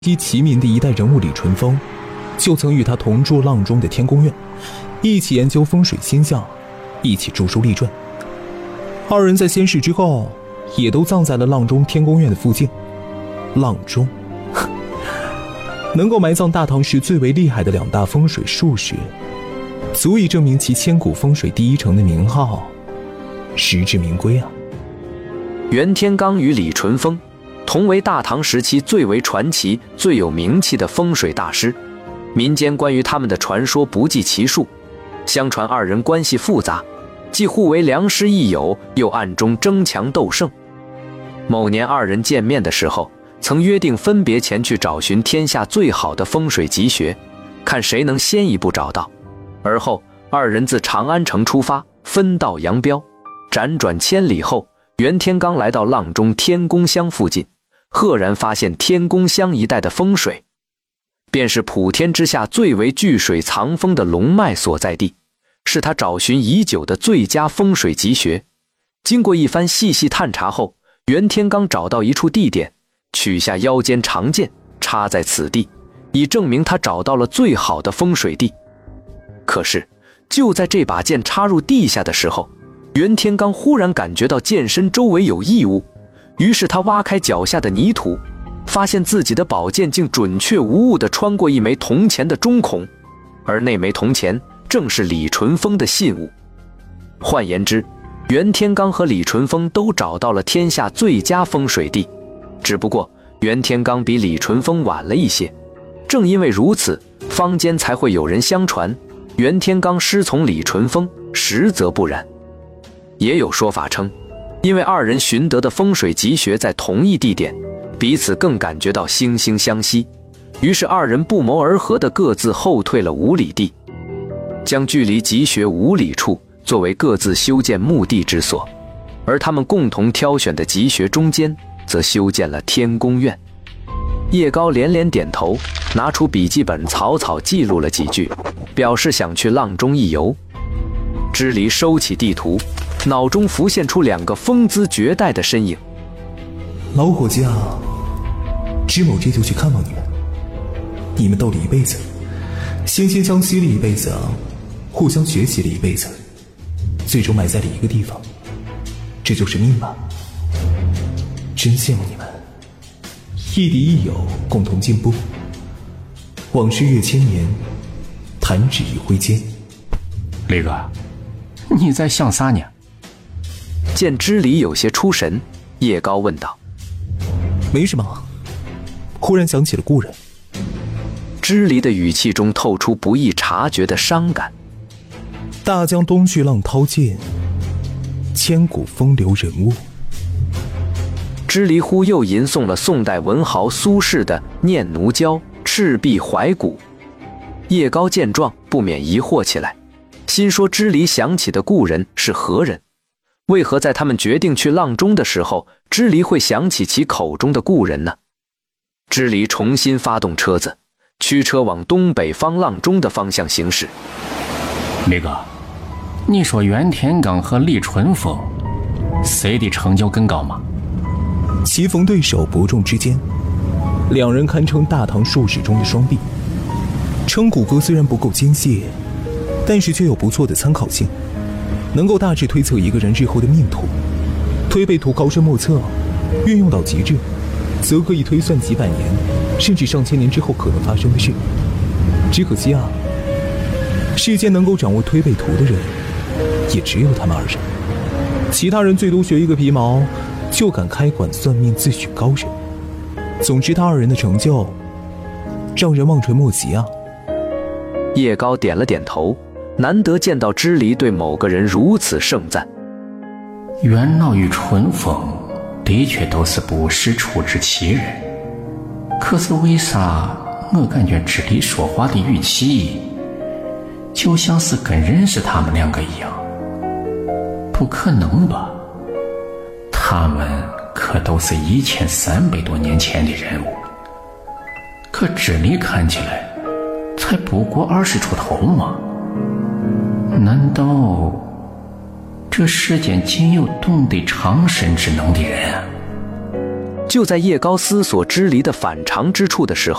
西齐民的一代人物李淳风，就曾与他同住阆中的天宫院，一起研究风水星象，一起著书立传。二人在仙逝之后，也都葬在了阆中天宫院的附近。阆中能够埋葬大唐时最为厉害的两大风水术士，足以证明其千古风水第一城的名号实至名归啊。 袁天罡与李淳风同为大唐时期最为传奇、最有名气的风水大师，民间关于他们的传说不计其数。相传二人关系复杂，既互为良师益友，又暗中争强斗胜。某年二人见面的时候，曾约定分别前去找寻天下最好的风水吉穴，看谁能先一步找到。而后二人自长安城出发，分道扬镳。辗转千里后，袁天罡来到阆中天宫乡附近，赫然发现天宫乡一带的风水，便是普天之下最为聚水藏风的龙脉所在地，是他找寻已久的最佳风水吉穴。经过一番细细探查后，袁天罡找到一处地点，取下腰间长剑，插在此地，以证明他找到了最好的风水地。可是就在这把剑插入地下的时候，袁天罡忽然感觉到剑身周围有异物，于是他挖开脚下的泥土，发现自己的宝剑竟准确无误地穿过一枚铜钱的中孔，而那枚铜钱正是李淳风的信物。换言之，袁天罡和李淳风都找到了天下最佳风水地，只不过袁天罡比李淳风晚了一些。正因为如此，坊间才会有人相传袁天罡师从李淳风，实则不然。也有说法称，因为二人寻得的风水吉穴在同一地点，彼此更感觉到惺惺相惜，于是二人不谋而合地各自后退了5里地，将距离吉穴5里处作为各自修建墓地之所，而他们共同挑选的吉穴中间则修建了天宫院。叶高连连点头，拿出笔记本草草记录了几句，表示想去阆中一游。支离收起地图，脑中浮现出2个风姿绝代的身影。 老伙计啊，知某这就去看望你们。你们斗了一辈子，惺惺相惜了一辈子，互相学习了一辈子，最终埋在了一个地方，这就是命吧。真羡慕你们，亦敌亦友，共同进步。往事越千年，弹指一挥间。 李哥，你在想啥呢？ 见支离有些出神，叶高问道： 没什么，忽然想起了故人。 支离的语气中透出不易察觉的伤感。 大江东去浪淘尽，千古风流人物。 支离忽又吟诵了宋代文豪苏轼的《念奴娇·赤壁怀古》。叶高见状，不免疑惑起来，心说支离想起的故人是何人？为何在他们决定去阆中的时候，支离会想起其口中的故人呢？支离重新发动车子，驱车往东北方阆中的方向行驶。 李哥，你说袁天罡和李淳风谁的成就更高吗？ 棋逢对手，伯仲之间，两人堪称大唐术士中的双璧。称骨骼虽然不够精细，但是却有不错的参考性，能够大致推测一个人日后的命途。推背图高深莫测，运用到极致，则可以推算几百年甚至上千年之后可能发生的事。只可惜啊，世间能够掌握推背图的人也只有他们2人，其他人最多学一个皮毛就敢开馆算命自诩高人。总之他2人的成就让人望尘莫及啊。 叶高点了点头，难得见到支离对某个人如此盛赞。 袁老与淳风的确都是不识出之奇人，可是为啥我感觉支离说话的语气就像是跟认识他们2个一样？不可能吧，他们可都是1300多年前的人物，可支离看起来才不过20出头吗？难道这世间仅有懂得长生之能的人啊？ 就在叶高思索支离的反常之处的时候，